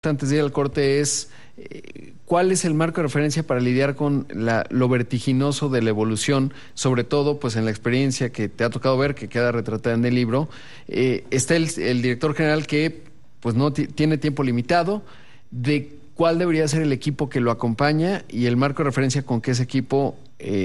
antes de ir al corte es cuál es el marco de referencia para lidiar con lo vertiginoso de la evolución, sobre todo pues en la experiencia que te ha tocado ver, que queda retratada en el libro. Está el director general que pues no tiene tiempo limitado, de cuál debería ser el equipo que lo acompaña y el marco de referencia con que ese equipo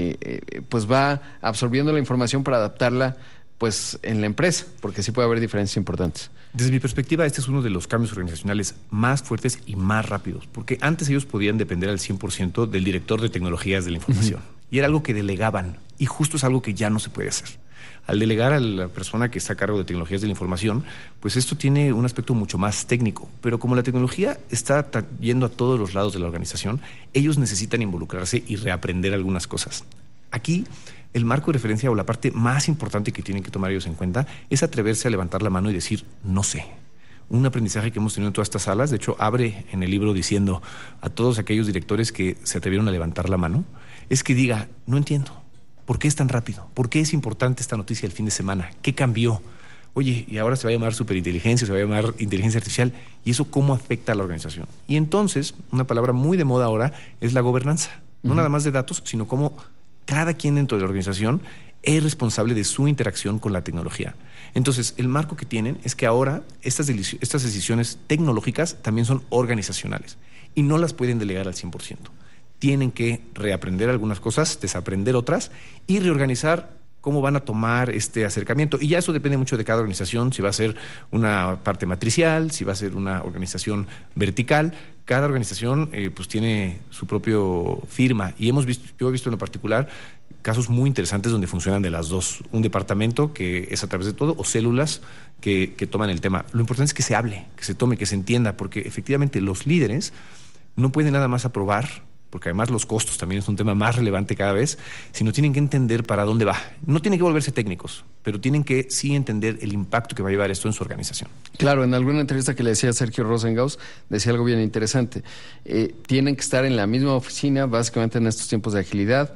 pues va absorbiendo la información para adaptarla pues en la empresa, porque sí puede haber diferencias importantes. Desde mi perspectiva, este es uno de los cambios organizacionales más fuertes y más rápidos, porque antes ellos podían depender al 100% del director de tecnologías de la información. Y era algo que delegaban, y justo es algo que ya no se puede hacer. Al delegar a la persona que está a cargo de tecnologías de la información, pues esto tiene un aspecto mucho más técnico. Pero como la tecnología está yendo a todos los lados de la organización, ellos necesitan involucrarse y reaprender algunas cosas. Aquí, el marco de referencia o la parte más importante que tienen que tomar ellos en cuenta es atreverse a levantar la mano y decir, no sé. Un aprendizaje que hemos tenido en todas estas salas, de hecho, abre en el libro diciendo a todos aquellos directores que se atrevieron a levantar la mano, es que diga, no entiendo. ¿Por qué es tan rápido? ¿Por qué es importante esta noticia el fin de semana? ¿Qué cambió? Oye, y ahora se va a llamar superinteligencia, se va a llamar inteligencia artificial. ¿Y eso cómo afecta a la organización? Y entonces, una palabra muy de moda ahora es la gobernanza. No nada más de datos, sino cómo cada quien dentro de la organización es responsable de su interacción con la tecnología. Entonces, el marco que tienen es que ahora estas decisiones tecnológicas también son organizacionales y no las pueden delegar al 100%. Tienen que reaprender algunas cosas, desaprender otras y reorganizar cómo van a tomar este acercamiento. Y ya eso depende mucho de cada organización, si va a ser una parte matricial, si va a ser una organización vertical. Cada organización pues tiene su propio firma y yo he visto en lo particular casos muy interesantes donde funcionan de las dos. Un departamento que es a través de todo o células que toman el tema. Lo importante es que se hable, que se tome, que se entienda, porque efectivamente los líderes no pueden nada más aprobar, porque además los costos también es un tema más relevante cada vez, sino tienen que entender para dónde va. No tienen que volverse técnicos, pero tienen que sí entender el impacto que va a llevar esto en su organización. Claro, en alguna entrevista que le decía a Sergio Rosenhaus, decía algo bien interesante. Tienen que estar en la misma oficina, básicamente en estos tiempos de agilidad,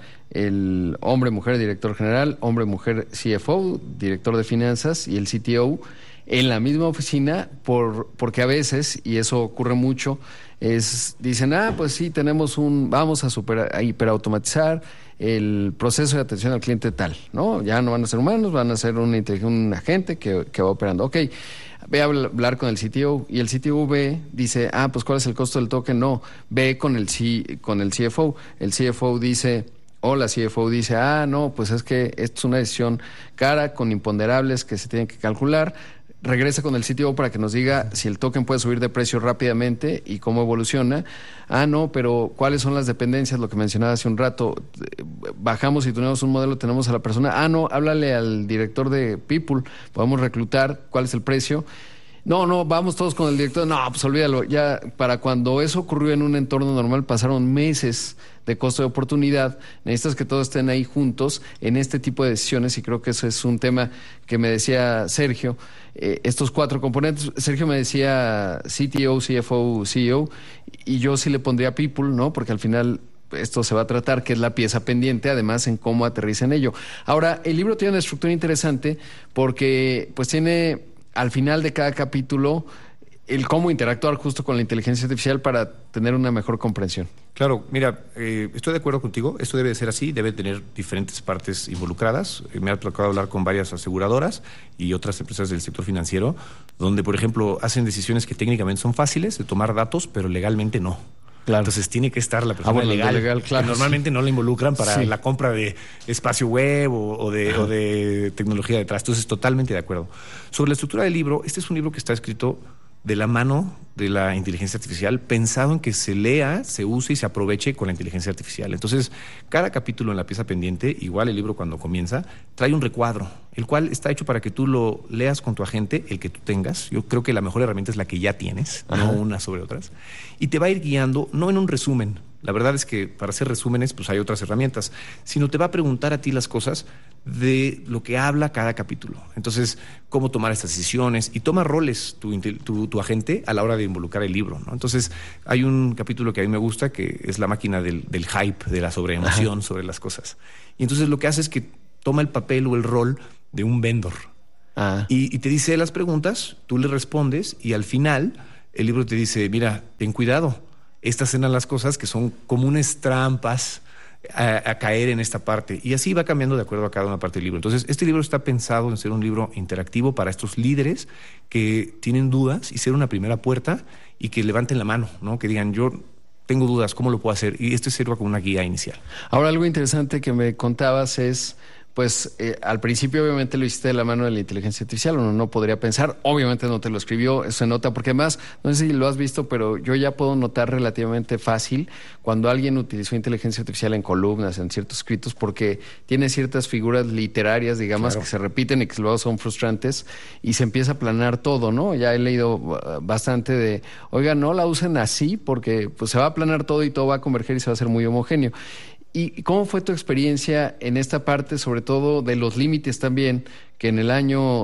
el hombre-mujer director general, hombre-mujer CFO, director de finanzas y el CTO, en la misma oficina, porque a veces, y eso ocurre mucho, dicen, pues sí, vamos a hiperautomatizar el proceso de atención al cliente tal, ¿no? Ya no van a ser humanos, van a ser un agente que va operando. Ok, ve a hablar con el CTO y el CTO dice, pues ¿cuál es el costo del token? No, ve con el CFO. El CFO dice, la CFO dice, no, pues es que esto es una decisión cara con imponderables que se tienen que calcular. Regresa con el CTO para que nos diga si el token puede subir de precio rápidamente y cómo evoluciona. No, pero ¿cuáles son las dependencias? Lo que mencionaba hace un rato. Bajamos y tenemos un modelo, tenemos a la persona. No, háblale al director de People. Podemos reclutar. ¿Cuál es el precio? No, vamos todos con el director. No, pues olvídalo. Ya para cuando eso ocurrió en un entorno normal pasaron meses de costo de oportunidad. Necesitas que todos estén ahí juntos en este tipo de decisiones y creo que eso es un tema que me decía Sergio. Estos 4 componentes, Sergio me decía CTO, CFO, CEO y yo sí le pondría People, ¿no? Porque al final esto se va a tratar, que es la pieza pendiente, además en cómo aterriza en ello. Ahora, el libro tiene una estructura interesante porque pues tiene al final de cada capítulo el cómo interactuar justo con la inteligencia artificial para tener una mejor comprensión. Claro, mira, estoy de acuerdo contigo, esto debe de ser así, debe tener diferentes partes involucradas. Me ha tocado hablar con varias aseguradoras y otras empresas del sector financiero, donde, por ejemplo, hacen decisiones que técnicamente son fáciles de tomar datos, pero legalmente no. Claro. Entonces tiene que estar la persona legal, claro, que normalmente no la involucran para la compra de espacio web o de tecnología detrás. Entonces, totalmente de acuerdo. Sobre la estructura del libro, este es un libro que está escrito de la mano de la inteligencia artificial, pensado en que se lea, se use y se aproveche con la inteligencia artificial. Entonces, cada capítulo en la pieza pendiente, igual el libro cuando comienza, trae un recuadro, el cual está hecho para que tú lo leas con tu agente, el que tú tengas. Yo creo que la mejor herramienta es la que ya tienes, no una sobre otras. Y te va a ir guiando, no en un resumen. La verdad es que para hacer resúmenes, pues hay otras herramientas, sino te va a preguntar a ti las cosas de lo que habla cada capítulo. Entonces, cómo tomar estas decisiones y toma roles tu agente a la hora de involucrar el libro, ¿no? Entonces, hay un capítulo que a mí me gusta que es la máquina del hype, de la sobreemoción sobre las cosas. Y entonces lo que hace es que toma el papel o el rol de un vendor y te dice las preguntas, tú le respondes y al final el libro te dice, mira, ten cuidado, estas eran las cosas que son comunes trampas a caer en esta parte. Y así va cambiando de acuerdo a cada una parte del libro. Entonces, este libro está pensado en ser un libro interactivo para estos líderes que tienen dudas y ser una primera puerta y que levanten la mano, ¿no? Que digan, yo tengo dudas, ¿cómo lo puedo hacer? Y esto sirva como una guía inicial. Ahora, algo interesante que me contabas es, pues al principio obviamente lo hiciste de la mano de la inteligencia artificial, uno no podría pensar, obviamente no te lo escribió, eso se nota, porque además, no sé si lo has visto, pero yo ya puedo notar relativamente fácil cuando alguien utilizó inteligencia artificial en columnas, en ciertos escritos, porque tiene ciertas figuras literarias, digamos, claro, que se repiten y que luego son frustrantes, y se empieza a planar todo, ¿no? Ya he leído bastante de, oiga, no la usen así, porque pues se va a aplanar todo y todo va a converger y se va a hacer muy homogéneo. ¿Y cómo fue tu experiencia en esta parte, sobre todo de los límites también, que en el año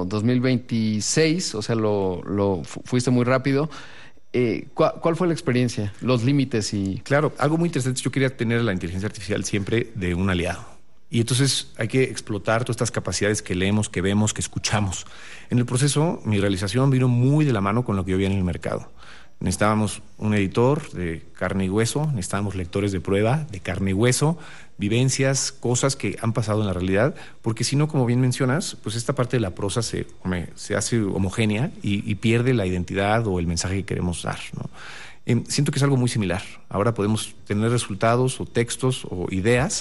2026, o sea, fuiste muy rápido? ¿Cuál fue la experiencia? Los límites y... Claro, algo muy interesante, yo quería tener la inteligencia artificial siempre de un aliado. Y entonces hay que explotar todas estas capacidades que leemos, que vemos, que escuchamos. En el proceso, mi realización vino muy de la mano con lo que yo vi en el mercado. Necesitábamos un editor de carne y hueso, necesitábamos lectores de prueba de carne y hueso, vivencias, cosas que han pasado en la realidad, porque si no, como bien mencionas, pues esta parte de la prosa se hace homogénea y pierde la identidad o el mensaje que queremos dar, ¿no? Siento que es algo muy similar. Ahora podemos tener resultados o textos o ideas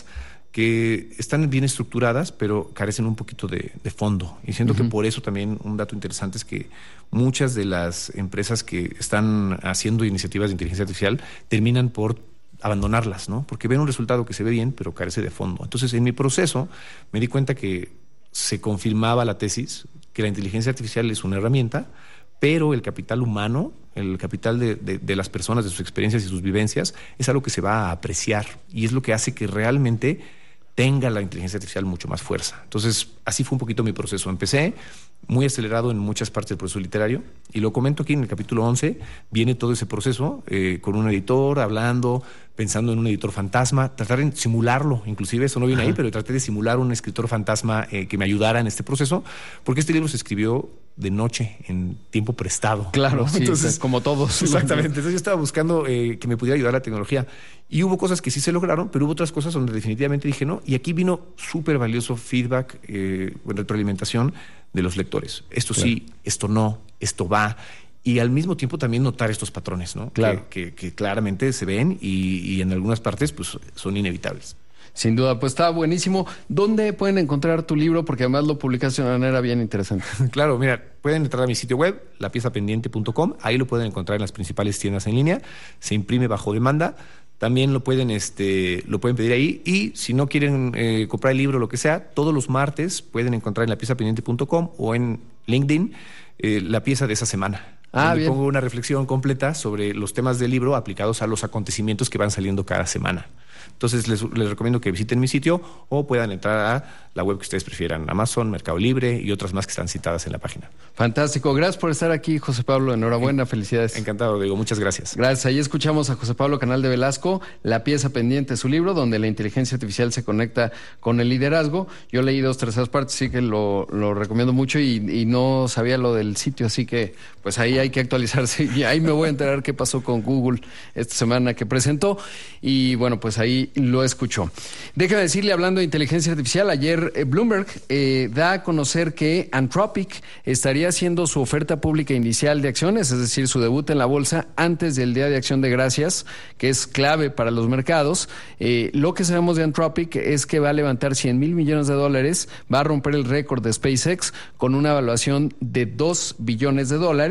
que están bien estructuradas, pero carecen un poquito de fondo. Y siento que por eso también un dato interesante es que muchas de las empresas que están haciendo iniciativas de inteligencia artificial terminan por abandonarlas, ¿no? Porque ven un resultado que se ve bien, pero carece de fondo. Entonces, en mi proceso me di cuenta que se confirmaba la tesis que la inteligencia artificial es una herramienta, pero el capital humano, el capital de las personas, de sus experiencias y sus vivencias, es algo que se va a apreciar y es lo que hace que realmente tenga la inteligencia artificial mucho más fuerza. Entonces, así fue un poquito mi proceso. Empecé muy acelerado en muchas partes del proceso literario y lo comento aquí en el capítulo 11. Viene todo ese proceso con un editor, hablando, pensando en un editor fantasma, tratar de simularlo, inclusive eso no viene ahí, pero traté de simular un escritor fantasma que me ayudara en este proceso, porque este libro se escribió de noche, en tiempo prestado. Claro, ¿no? Sí, entonces, como todos. Exactamente. Entonces yo estaba buscando que me pudiera ayudar la tecnología. Y hubo cosas que sí se lograron, pero hubo otras cosas donde definitivamente dije no. Y aquí vino súper valioso feedback, retroalimentación de los lectores. Esto claro. Sí, esto no, esto va. Y al mismo tiempo también notar estos patrones, ¿no? Claro. Que claramente se ven y en algunas partes pues son inevitables. Sin duda, pues está buenísimo. ¿Dónde pueden encontrar tu libro? Porque además lo publicaste de una manera bien interesante. Claro, mira, pueden entrar a mi sitio web, lapiezapendiente.com. Ahí lo pueden encontrar en las principales tiendas en línea. Se imprime bajo demanda. También lo pueden pedir ahí. Y si no quieren comprar el libro o lo que sea, todos los martes pueden encontrar en lapiezapendiente.com o en LinkedIn la pieza de esa semana. Bien. Pongo una reflexión completa sobre los temas del libro aplicados a los acontecimientos que van saliendo cada semana. Entonces les recomiendo que visiten mi sitio o puedan entrar a la web que ustedes prefieran, Amazon, Mercado Libre y otras más que están citadas en la página. Fantástico. Gracias por estar aquí, José Pablo. Enhorabuena, felicidades. Encantado, Diego. Muchas gracias. Gracias. Ahí escuchamos a José Pablo Canal de Velasco, La pieza pendiente, su libro, donde la inteligencia artificial se conecta con el liderazgo. Yo leí 2 terceras partes, sí que lo recomiendo mucho y no sabía lo del sitio, así que pues ahí hay que actualizarse y ahí me voy a enterar qué pasó con Google esta semana que presentó y bueno, pues ahí lo escuchó. Déjame decirle, hablando de inteligencia artificial, ayer Bloomberg da a conocer que Anthropic estaría haciendo su oferta pública inicial de acciones, es decir, su debut en la bolsa antes del Día de Acción de Gracias, que es clave para los mercados. Lo que sabemos de Anthropic es que va a levantar $100 mil millones, va a romper el récord de SpaceX con una evaluación de $2 billones.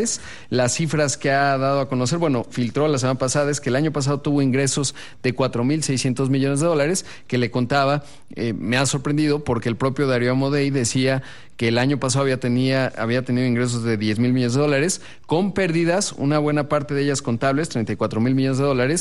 Las cifras que ha dado a conocer, bueno, filtró la semana pasada, es que el año pasado tuvo ingresos de $4,600 millones, que le contaba, me ha sorprendido porque el propio Darío Amodei decía que el año pasado había tenido ingresos de $10 mil millones, con pérdidas, una buena parte de ellas contables, $34 mil millones,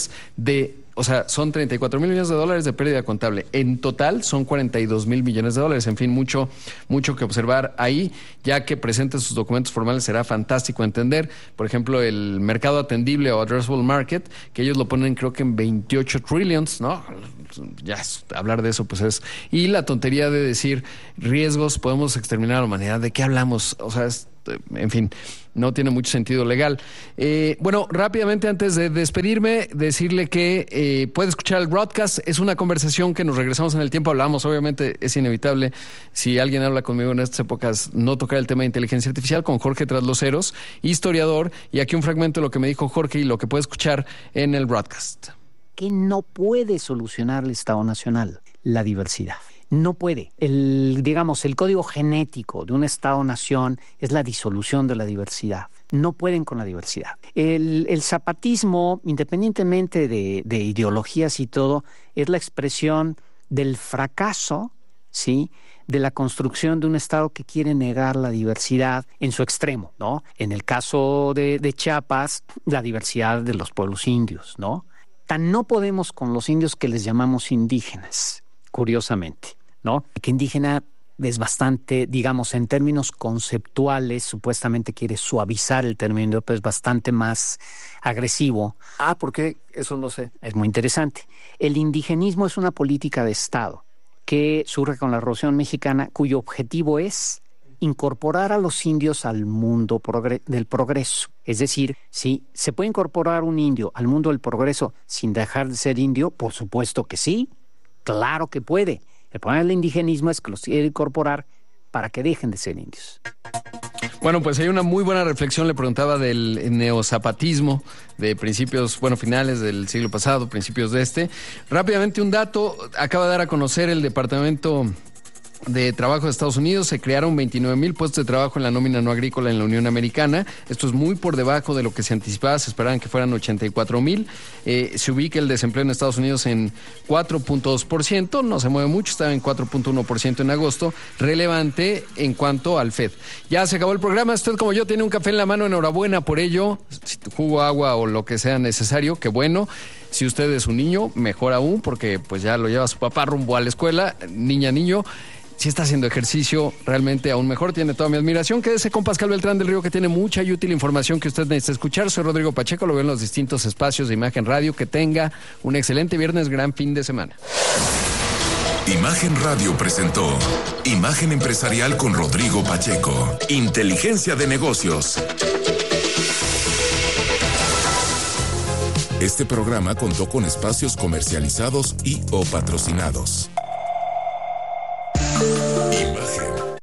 son $34 mil millones de pérdida contable. En total son $42 mil millones. En fin, mucho que observar ahí, ya que presente sus documentos formales será fantástico entender. Por ejemplo, el mercado atendible o addressable market, que ellos lo ponen creo que en 28 trillions, ¿no? Ya hablar de eso pues es... Y la tontería de decir riesgos, podemos exterminar a la humanidad. ¿De qué hablamos? O sea, en fin, no tiene mucho sentido legal. Bueno, rápidamente antes de despedirme, decirle que puede escuchar el broadcast. Es una conversación que nos regresamos en el tiempo. Hablamos, obviamente, es inevitable. Si alguien habla conmigo en estas épocas, no tocar el tema de inteligencia artificial con Jorge Trasloceros, historiador. Y aquí un fragmento de lo que me dijo Jorge y lo que puede escuchar en el broadcast. ¿Qué no puede solucionar el Estado Nacional? La diversidad. No puede. El código genético de un Estado-nación es la disolución de la diversidad. No pueden con la diversidad. El zapatismo, independientemente de ideologías y todo, es la expresión del fracaso, ¿sí?, de la construcción de un Estado que quiere negar la diversidad en su extremo, ¿no? En el caso de Chiapas, la diversidad de los pueblos indios, ¿no? Tan no podemos con los indios que les llamamos indígenas, curiosamente, ¿no? Que indígena es bastante, digamos, en términos conceptuales, supuestamente quiere suavizar el término, pero es bastante más agresivo. ¿Por qué? Eso no sé. Es muy interesante. El indigenismo es una política de Estado que surge con la Revolución Mexicana, cuyo objetivo es incorporar a los indios al mundo del progreso. Es decir, si se puede incorporar un indio al mundo del progreso sin dejar de ser indio, por supuesto que sí, claro que puede. El problema del indigenismo es que los quiere incorporar para que dejen de ser indios. Bueno, pues hay una muy buena reflexión, le preguntaba del neozapatismo de principios, finales del siglo pasado, principios de este. Rápidamente un dato, acaba de dar a conocer el Departamento de Trabajo de Estados Unidos, se crearon 29,000 puestos de trabajo en la nómina no agrícola en la Unión Americana. Esto es muy por debajo de lo que se anticipaba, se esperaban que fueran 84,000. Se ubica el desempleo en Estados Unidos en 4.2%, no se mueve mucho, estaba en 4.1% en agosto, relevante en cuanto al FED. Ya se acabó el programa, usted como yo tiene un café en la mano, enhorabuena por ello, si jugo, agua o lo que sea necesario, qué bueno. Si usted es un niño, mejor aún, porque pues ya lo lleva su papá rumbo a la escuela, niño. Si está haciendo ejercicio, realmente aún mejor, tiene toda mi admiración. Quédese con Pascal Beltrán del Río, que tiene mucha y útil información que usted necesita escuchar. Soy Rodrigo Pacheco, lo veo en los distintos espacios de Imagen Radio. Que tenga un excelente viernes, gran fin de semana. Imagen Radio presentó Imagen Empresarial con Rodrigo Pacheco. Inteligencia de negocios. Este programa contó con espacios comercializados y o patrocinados. Imagen.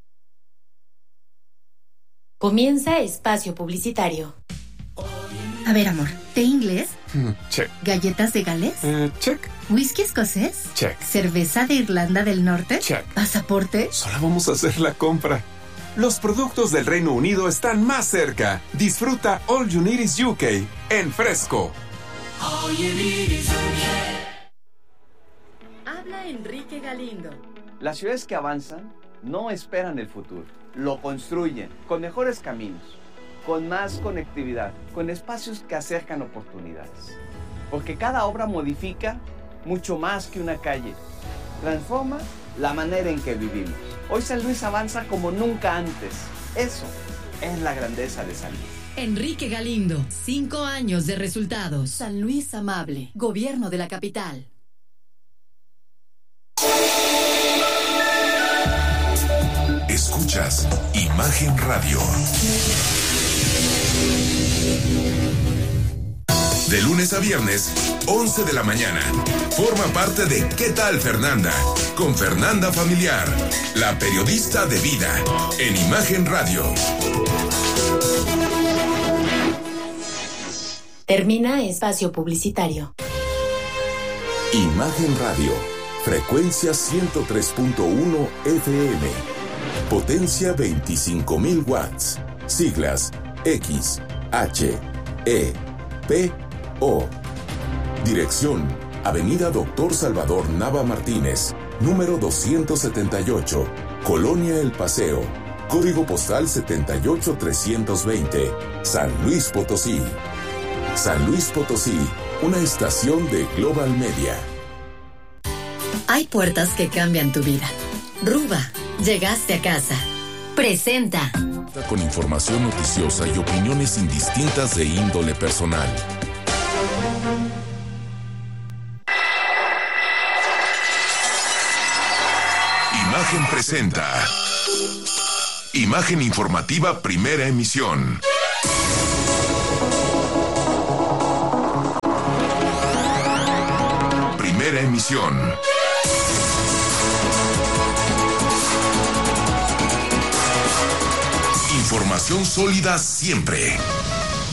Comienza espacio publicitario. A ver, amor, ¿té inglés? Check. ¿Galletas de Gales? Check. ¿Whisky escocés? Check. ¿Cerveza de Irlanda del Norte? Check. ¿Pasaporte? Solo vamos a hacer la compra. Los productos del Reino Unido están más cerca. Disfruta All You Need Is UK en Fresco. All You Need Is UK. Habla Enrique Galindo. Las ciudades que avanzan no esperan el futuro, lo construyen con mejores caminos, con más conectividad, con espacios que acercan oportunidades. Porque cada obra modifica mucho más que una calle, transforma la manera en que vivimos. Hoy San Luis avanza como nunca antes. Eso es la grandeza de San Luis. Enrique Galindo, 5 años de resultados. San Luis amable, gobierno de la capital. Escuchas Imagen Radio. De lunes a viernes, 11 de la mañana. Forma parte de ¿Qué tal, Fernanda? Con Fernanda Familiar, la periodista de vida, en Imagen Radio. Termina espacio publicitario. Imagen Radio, frecuencia 103.1 FM. Potencia 25,000 watts. Siglas X, H, E, P, O. Dirección: Avenida Dr. Salvador Nava Martínez, número 278, Colonia El Paseo. Código postal 78320, San Luis Potosí. San Luis Potosí, una estación de Global Media. Hay puertas que cambian tu vida. Ruba, llegaste a casa. Presenta. Con información noticiosa y opiniones indistintas de índole personal. Imagen presenta Imagen informativa, primera emisión. Primera emisión. Información sólida siempre.